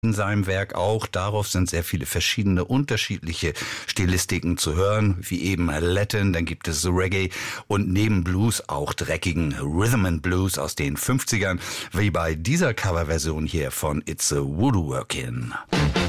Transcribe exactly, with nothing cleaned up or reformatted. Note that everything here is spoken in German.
in seinem Werk auch. Darauf sind sehr viele verschiedene unterschiedliche Stilistiken zu hören, wie eben Latin, dann gibt es Reggae und neben Blues auch dreckigen Rhythm and Blues aus den fünfzigern, wie bei dieser Coverversion hier von It's a Voodoo Workin'.